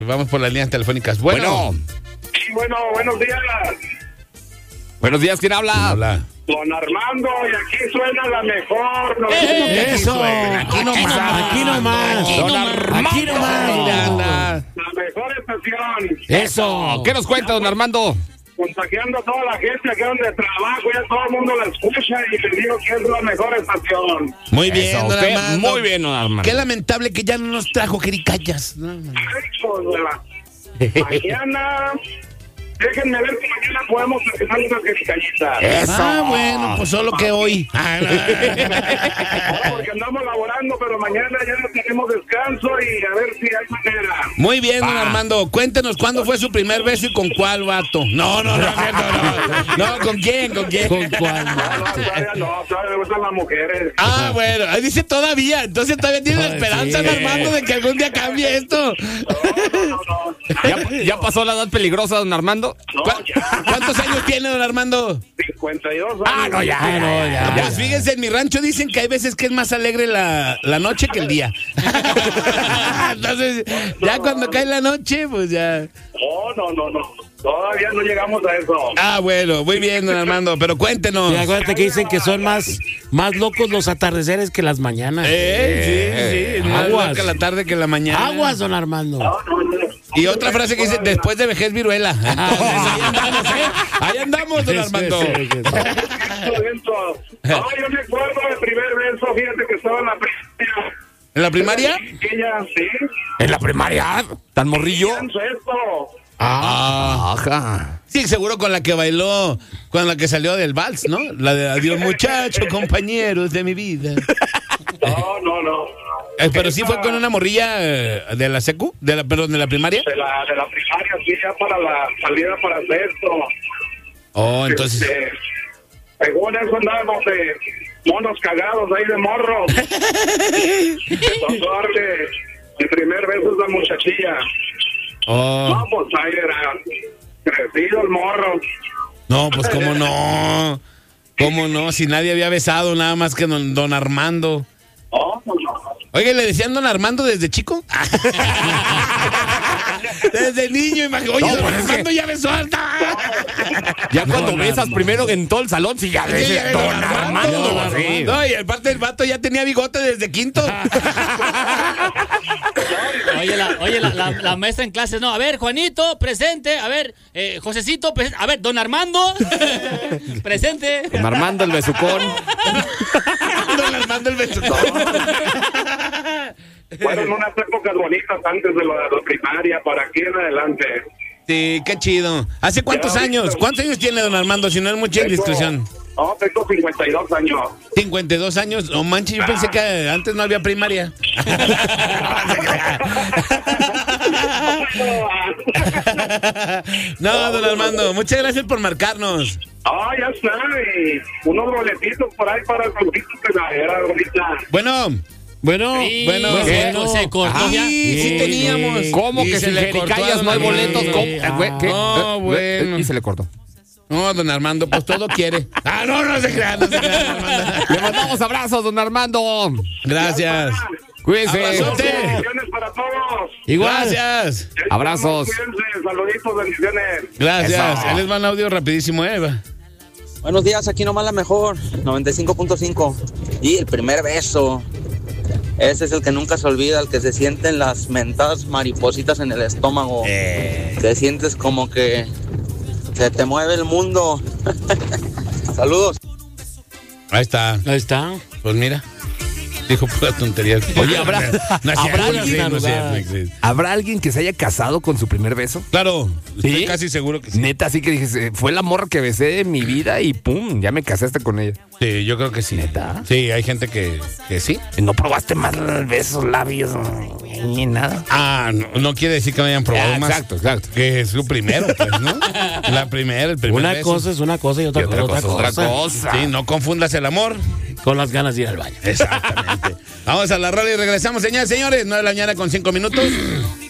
Vamos por las líneas telefónicas. Bueno. Sí, bueno, buenos días. Buenos días, ¿quién habla? Hola. Don Armando, y aquí suena la mejor. Eso. Aquí nomás. Aquí nomás. Aquí nomás. La mejor estación. Eso. ¿Qué nos cuenta, don Armando? Contagiando a toda la gente aquí donde trabajo, ya todo el mundo la escucha y les digo que es la mejor estación. Muy bien, Eso, don usted, Armando. muy bien, don Armando. Qué lamentable que ya no nos trajo jericayas. Ay, joder. Mañana, déjenme ver si mañana podemos terminar una jericayita. Ah, bueno, pues solo que hoy. Porque andamos laborando, pero mañana ya tenemos descanso y a ver si hay manera. Muy bien, don Armando. Cuéntenos cuándo fue su primer beso y con cuál vato. No, ¿con quién? ¿Con cuál? Todavía me gustan las mujeres. Ah, bueno, ahí dice todavía. Entonces todavía tiene la esperanza, sí. don Armando, de que algún día cambie esto. No. ¿Ya pasó la edad peligrosa, don Armando? No, ya. ¿Cuántos años tiene, don Armando? 52 años. Ah, no, ya. Pues fíjense, en mi rancho dicen que hay veces que es más alegre la noche que el día. Entonces, ya cuando cae la noche, pues ya. No. Todavía no llegamos a eso. Ah, bueno, muy bien, don Armando, pero cuéntenos. Y acuérdate que dicen que son más locos los atardeceres que las mañanas. Sí, es más Aguas. loca la tarde que la mañana. Aguas, don Armando. No. Y otra frase que dice, después de vejez viruela. Entonces, ahí andamos, Ahí andamos, don Armando. No, yo me acuerdo del primer beso, fíjate que estaba en la primaria. ¿En la primaria? Ella, sí. ¿En la primaria? ¿Tan morrillo? En sexto. Ajá. Sí, seguro con la que bailó, con la que salió del vals, ¿no? La de adiós muchacho, compañeros de mi vida. No. Pero sí fue con una morrilla de la secu, perdón, de la primaria. De la primaria, sí, ya para la salida para sexto. Oh, entonces. Según eso andábamos de monos cagados ahí de morros. Empezó a darle el primer beso a esa muchachilla. Oh. No, pues ahí era crecido el morro. No, pues cómo no. ¿Cómo no? Si nadie había besado nada más que don Armando. No. Oye, ¿le decían don Armando desde chico? Desde niño, imagínate. Oye, don Armando ya besó alta. Ya cuando besas primero en todo el salón, sí, ya ves don Armando. Sí. No, y aparte el vato ya tenía bigote desde quinto. Oye, la maestra en clase, no, a ver, Juanito, presente, a ver, Josecito, presente, a ver, don Armando, presente. Don Armando el besucón. Don Armando el besucón. Fueron unas épocas bonitas antes de la primaria, para aquí en adelante. Sí, qué chido. ¿Hace cuántos años? ¿Cuántos años tiene don Armando? Si no es mucha indiscreción. No, tengo 52 años. 52 años. No manches, yo pensé que antes no había primaria. No, don Armando, muchas gracias por marcarnos. Ya está. Y unos boletitos por ahí para el concurso de la era ahorita. Bueno, Se cortó ya. Sí teníamos. ¿Cómo que se si le cortó a jericayas don no hay Armando? boletos? ¿Qué? No, bueno. Y se le cortó. No, don Armando, pues todo quiere. No se crea, don Armando. Le mandamos abrazos, don Armando. Gracias. Cuídense. Abrazote. Bendiciones para todos. igual. Gracias. Abrazos. Cuídense, saluditos, bendiciones. Gracias. Eso. Él les va un audio rapidísimo, Eva. Buenos días, aquí nomás la mejor, 95.5. Y el primer beso. Ese es el que nunca se olvida, el que se sienten las mentadas maripositas en el estómago. Te sientes como que se te mueve el mundo. Saludos. Ahí está. Pues mira. Dijo pura tontería. Oye, ¿habrá alguien que se haya casado con su primer beso? Claro, estoy ¿Sí? casi seguro que sí. Neta, así que dije, fue la morra que besé en mi vida y pum, ya me casé hasta con ella. Sí, yo creo que sí. ¿Neta? Sí, hay gente que sí. ¿No probaste más besos, labios, ni nada? No quiere decir que no hayan probado más. Exacto. Que es su primero, pues, ¿no? El primer Una beso. cosa es una cosa y otra cosa es otra cosa. Sí, no confundas el amor Con las ganas de ir al baño. Exactamente. Vamos a la rola y regresamos, señores. 9 de la mañana con 5 minutos.